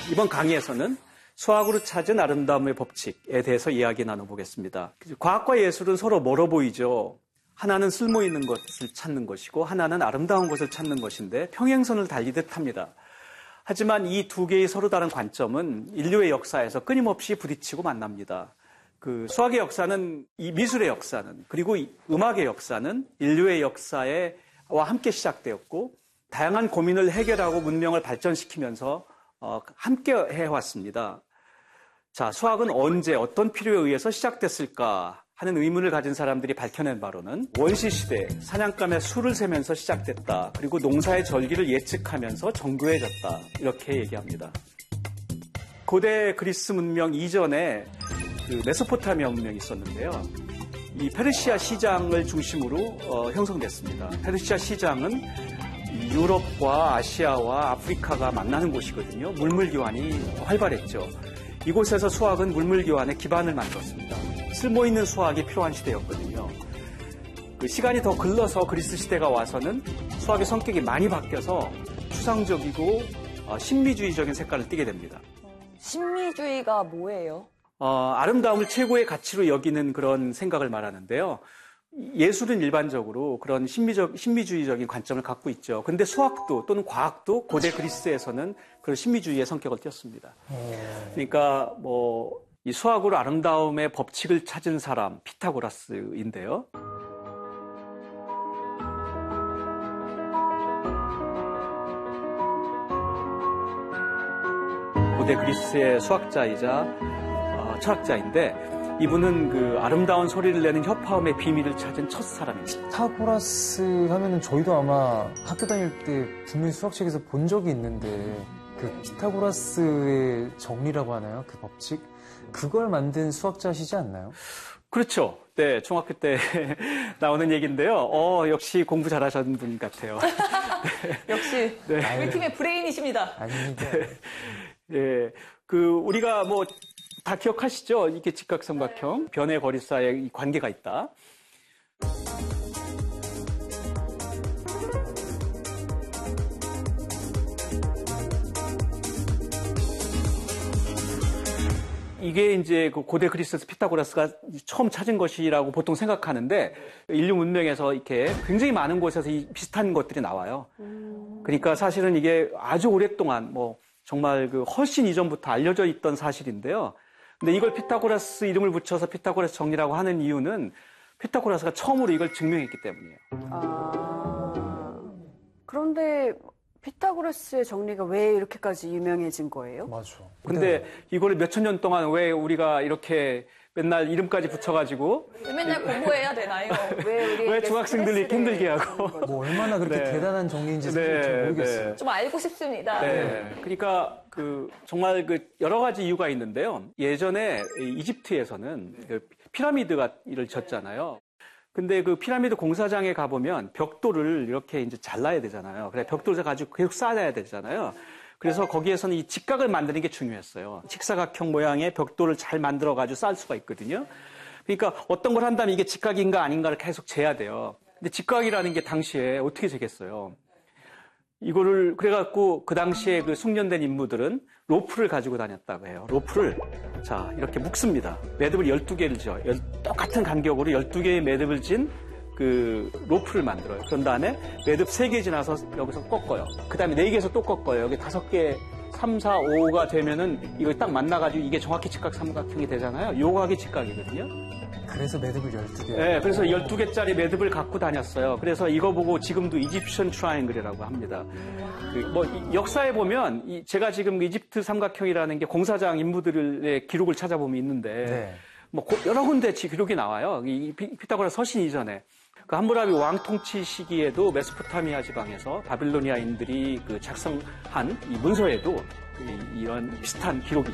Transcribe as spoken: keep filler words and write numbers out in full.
이번 강의에서는 수학으로 찾은 아름다움의 법칙에 대해서 이야기 나눠보겠습니다. 과학과 예술은 서로 멀어 보이죠. 하나는 쓸모있는 것을 찾는 것이고 하나는 아름다운 것을 찾는 것인데 평행선을 달리듯 합니다. 하지만 이 두 개의 서로 다른 관점은 인류의 역사에서 끊임없이 부딪히고 만납니다. 그 수학의 역사는, 이 미술의 역사는, 그리고 음악의 역사는 인류의 역사와 함께 시작되었고 다양한 고민을 해결하고 문명을 발전시키면서 어, 함께 해왔습니다. 자, 수학은 언제 어떤 필요에 의해서 시작됐을까 하는 의문을 가진 사람들이 밝혀낸 바로는 원시시대 사냥감의 수를 세면서 시작됐다. 그리고 농사의 절기를 예측하면서 정교해졌다. 이렇게 얘기합니다. 고대 그리스 문명 이전에 그 메소포타미아 문명이 있었는데요. 이 페르시아 시장을 중심으로 어, 형성됐습니다. 페르시아 시장은 유럽과 아시아와 아프리카가 만나는 곳이거든요. 물물교환이 활발했죠. 이곳에서 수학은 물물교환의 기반을 만들었습니다. 쓸모있는 수학이 필요한 시대였거든요. 그 시간이 더 글러서 그리스 시대가 와서는 수학의 성격이 많이 바뀌어서 추상적이고 어, 신비주의적인 색깔을 띠게 됩니다. 신비주의가 뭐예요? 어, 아름다움을 최고의 가치로 여기는 그런 생각을 말하는데요. 예술은 일반적으로 그런 신비적, 신비주의적인 관점을 갖고 있죠. 그런데 수학도 또는 과학도 고대 그리스에서는 그런 신비주의의 성격을 띄었습니다. 그러니까 뭐 이 수학으로 아름다움의 법칙을 찾은 사람 피타고라스인데요. 고대 그리스의 수학자이자 어, 철학자인데 이분은 그 아름다운 소리를 내는 협화음의 비밀을 찾은 첫 사람입니다. 피타고라스 하면은 저희도 아마 학교 다닐 때 분명히 수학책에서 본 적이 있는데 그 피타고라스의 정리라고 하나요? 그 법칙? 그걸 만든 수학자시지 않나요? 그렇죠. 네, 중학교 때 나오는 얘기인데요. 어, 역시 공부 잘하셨는 분 같아요. 네. 역시 네. 우리 팀의 브레인이십니다. 아닙니다. 네. 예, 그 우리가 뭐 다 기억하시죠? 이게 직각삼각형, 변의 거리 사이에 관계가 있다. 이게 이제 그 고대 그리스에서 피타고라스가 처음 찾은 것이라고 보통 생각하는데 인류 문명에서 이렇게 굉장히 많은 곳에서 이 비슷한 것들이 나와요. 그러니까 사실은 이게 아주 오랫동안 뭐 정말 그 훨씬 이전부터 알려져 있던 사실인데요. 근데 이걸 피타고라스 이름을 붙여서 피타고라스 정리라고 하는 이유는 피타고라스가 처음으로 이걸 증명했기 때문이에요. 아, 그런데 피타고라스의 정리가 왜 이렇게까지 유명해진 거예요? 맞아. 근데 네. 이거를 몇천 년 동안 왜 우리가 이렇게 맨날 이름까지 붙여가지고 왜 맨날 공부해야 되나요? 왜, 우리 왜 중학생들이 이렇게 힘들게 하고 뭐 얼마나 그렇게 네. 대단한 정리인지 사실 네, 잘 모르겠어요. 네. 좀 알고 싶습니다. 네. 그러니까 그 정말 그 여러 가지 이유가 있는데요. 예전에 이집트에서는 그 피라미드가 이를 졌잖아요. 근데 그 피라미드 공사장에 가보면 벽돌을 이렇게 이제 잘라야 되잖아요. 그래 벽돌을 가지고 계속 쌓아야 되잖아요. 그래서 거기에서는 이 직각을 만드는 게 중요했어요. 직사각형 모양의 벽돌을 잘 만들어가지고 쌓을 수가 있거든요. 그러니까 어떤 걸 한다면 이게 직각인가 아닌가를 계속 재야 돼요. 근데 직각이라는 게 당시에 어떻게 재겠어요? 이거를 그래갖고 그 당시에 그 숙련된 인물들은 로프를 가지고 다녔다고 해요. 로프를 자 이렇게 묶습니다. 매듭을 열두 개를 지어요. 똑같은 간격으로 열두 개의 매듭을 진 그 로프를 만들어요. 그런 다음에 매듭 세 개 지나서 여기서 꺾어요. 그 다음에 네 개에서 또 꺾어요. 여기 다섯 개, 삼, 사, 오가 되면은 이거 딱 만나가지고 이게 정확히 직각삼각형이 되잖아요. 요각이 직각이거든요. 그래서 매듭을 열두 개. 네, 그래서 열두 개짜리 매듭을 갖고 다녔어요. 그래서 이거 보고 지금도 이집션 트라이앵글이라고 합니다. 그 뭐 역사에 보면 이 제가 지금 이집트 삼각형이라는 게 공사장 인물들의 기록을 찾아보면 있는데 네. 뭐 여러 군데 기록이 나와요. 이 피타고라스 서신 이전에. 그 함무라비 왕 통치 시기에도 메소포타미아 지방에서 바빌로니아인들이 그 작성한 이 문서에도 이런 비슷한 기록이